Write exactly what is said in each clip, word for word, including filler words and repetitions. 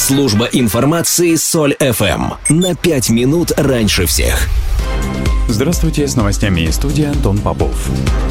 Служба информации Соль эф эм. На пять минут раньше всех. Здравствуйте, с новостями из студии Антон Попов.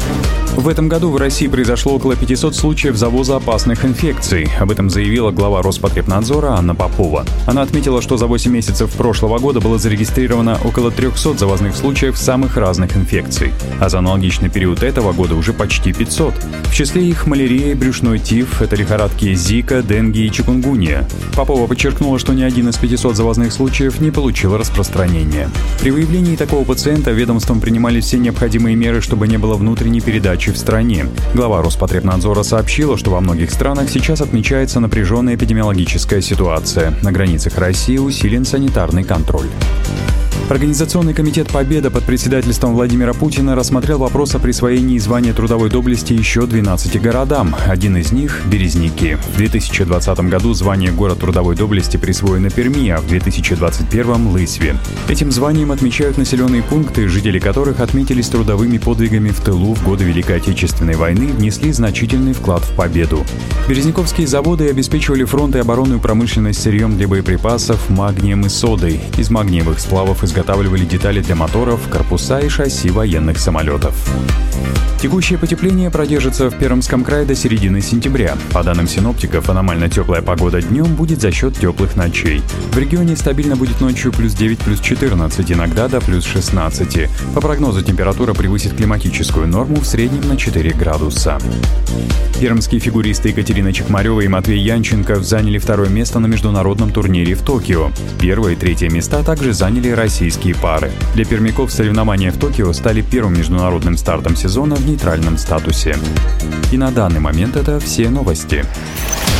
В этом году в России произошло около пятисот случаев завоза опасных инфекций. Об этом заявила глава Роспотребнадзора Анна Попова. Она отметила, что за восемь месяцев прошлого года было зарегистрировано около трехсот завозных случаев самых разных инфекций. А за аналогичный период этого года уже почти пятьсот. В числе их малярия, брюшной тиф, это лихорадки Зика, денги и чикунгунья. Попова подчеркнула, что ни один из пятисот завозных случаев не получил распространения. При выявлении такого пациента ведомством принимали все необходимые меры, чтобы не было внутренней передачи в стране. Глава Роспотребнадзора сообщила, что во многих странах сейчас отмечается напряженная эпидемиологическая ситуация. На границах России усилен санитарный контроль. Организационный комитет «Победа» под председательством Владимира Путина рассмотрел вопрос о присвоении звания трудовой доблести еще двенадцати городам. Один из них – Березники. В две тысячи двадцатом году звание «Город трудовой доблести» присвоено Перми, а в две тысячи двадцать первом – Лысьве. Этим званием отмечают населенные пункты, жители которых отметились трудовыми подвигами в тылу в годы Великой Отечественной войны и внесли значительный вклад в победу. Березниковские заводы обеспечивали фронт и оборонную промышленность сырьем для боеприпасов, магнием и содой. Из магниевых сплавов изготавливали детали для моторов, корпуса и шасси военных самолетов. Текущее потепление продержится в Пермском крае до середины сентября. По данным синоптиков, аномально теплая погода днем будет за счет теплых ночей. В регионе стабильно будет ночью плюс девять, плюс четырнадцать, иногда до плюс шестнадцать. По прогнозу температура превысит климатическую норму в среднем на четыре градуса. Пермские фигуристы Екатерина Чекмарева и Матвей Янченков заняли второе место на международном турнире в Токио. Первое и третье места также заняли российские пары. Для пермяков соревнования в Токио стали первым международным стартом сезона в нейтральном статусе. И на данный момент это все новости.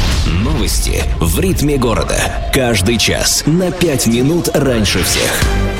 Новости в ритме города. Каждый час на пять минут раньше всех.